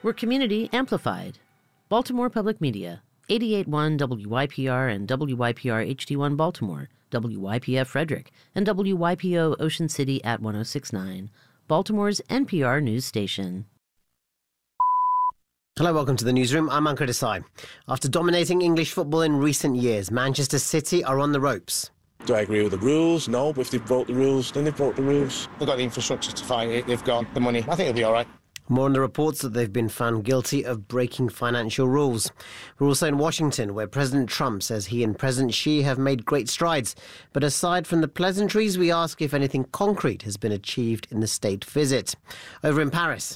We're community amplified. Baltimore Public Media, 88.1 WYPR and WYPR HD1 Baltimore, WYPF Frederick, and WYPO Ocean City at 106.9, Baltimore's NPR news station. Hello, welcome to the newsroom. I'm Ankur Desai. After dominating English football in recent years, Manchester City are on the ropes. Do I agree with the rules? No, but if they broke the rules, then they broke the rules. They've got the infrastructure to fight it, they've got the money. I think it'll be all right. More on the reports that they've been found guilty of breaking financial rules. We're also in Washington, where President Trump says he and President Xi have made great strides. But aside from the pleasantries, we ask if anything concrete has been achieved in the state visit. Over in Paris.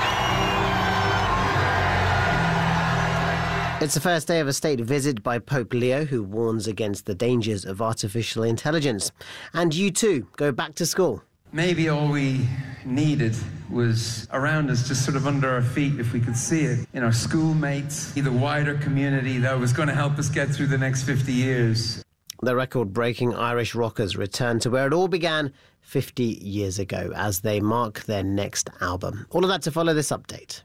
It's the first day of a state visit by Pope Leo, who warns against the dangers of artificial intelligence. And you too, go back to school. Maybe all we needed was around us, just sort of under our feet, if we could see it, in our schoolmates, the wider community that was going to help us get through the next 50 years. The record-breaking Irish rockers return to where it all began 50 years ago as they mark their next album. All of that to follow this update.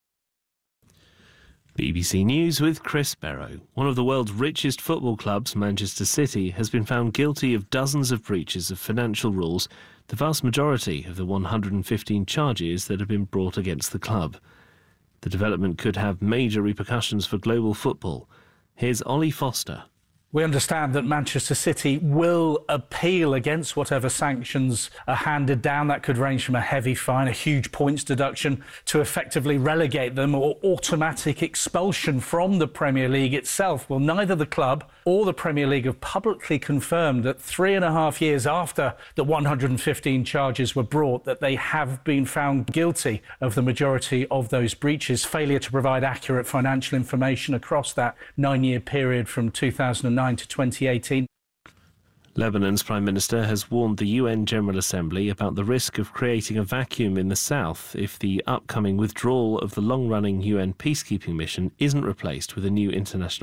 BBC News with Chris Barrow. One of the world's richest football clubs, Manchester City, has been found guilty of dozens of breaches of financial rules, the vast majority of the 115 charges that have been brought against the club. The development could have major repercussions for global football. Here's Ollie Foster. We understand that Manchester City will appeal against whatever sanctions are handed down. That could range from a heavy fine, a huge points deduction, to effectively relegate them or automatic expulsion from the Premier League itself. Well, neither the club or the Premier League have publicly confirmed that 3.5 years after the 115 charges were brought, that they have been found guilty of the majority of those breaches. Failure to provide accurate financial information across that 9-year period from 2009 to 2018. Lebanon's Prime Minister has warned the UN General Assembly about the risk of creating a vacuum in the south if the upcoming withdrawal of the long-running UN peacekeeping mission isn't replaced with a new international